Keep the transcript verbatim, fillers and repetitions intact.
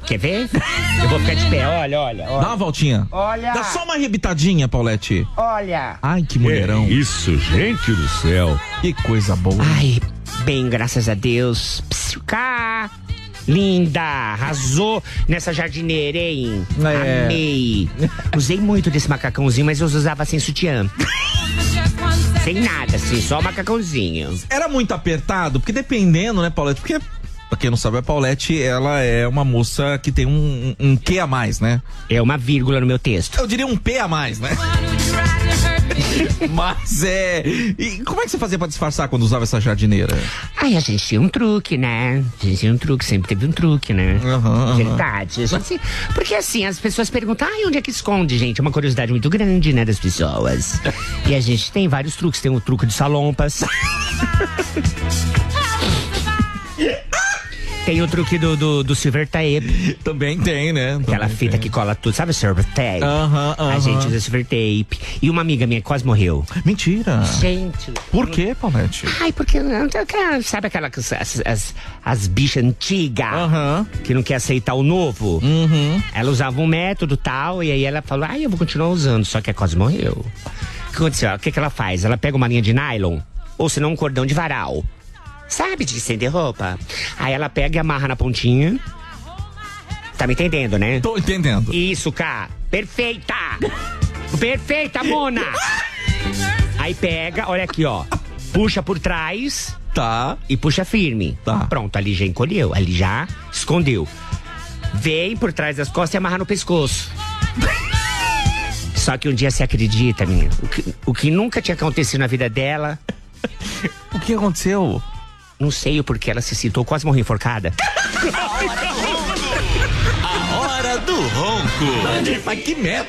Quer ver? Eu vou ficar de pé, olha, olha, olha. Dá uma voltinha. Olha. Dá só uma arrebitadinha, Paulette. Olha. Ai, que mulherão. É isso, gente do céu. Que coisa boa. Ai, bem, graças a Deus. Psiu, cá. Linda, arrasou nessa jardineira, hein? É. Amei. Usei muito desse macacãozinho, mas eu usava sem sutiã. Sem nada, assim, só macacãozinho. Era muito apertado, porque dependendo, né, Paulette? Porque, pra quem não sabe, a Paulette, ela é uma moça que tem um, um, um Q a mais, né? É uma vírgula no meu texto. Eu diria um P a mais, né? Mas é... E como é que você fazia pra disfarçar quando usava essa jardineira? Ai, a gente tinha um truque, né? A gente tinha um truque, sempre teve um truque, né? Aham, aham. Verdade. A gente... Porque assim, as pessoas perguntam, ai, onde é que esconde, gente? É uma curiosidade muito grande, né, das pessoas. E a gente tem vários truques. Tem o truque de salompas. Tem o truque do, do, do silver tape. Também tem, né? Aquela Também fita tem. que cola tudo, sabe o silver tape? Aham, aham. A gente usa silver tape. E uma amiga minha quase morreu. Mentira. Gente. Por quê, Paulette? Ai, porque, sabe aquela, as, as, as bichas antigas Aham. que não quer aceitar o novo? Uhum. Ela usava um método tal, e aí ela falou, ai, eu vou continuar usando, só que a quase morreu. O que aconteceu? O que, que ela faz? Ela pega uma linha de nylon, ou senão um cordão de varal. Sabe, de estender roupa? Aí ela pega e amarra na pontinha. Tá me entendendo, né? Tô entendendo. Isso, cá. Perfeita! Perfeita, Mona! Aí pega, olha aqui, ó. Puxa por trás Tá. e puxa firme. Tá. Pronto, ali já encolheu, ali já escondeu. Vem por trás das costas e amarra no pescoço. Só que um dia você acredita, menina, o que, o que nunca tinha acontecido na vida dela, O que aconteceu? não sei o porquê ela se citou, quase morreu enforcada. A hora do ronco. Mas que merda.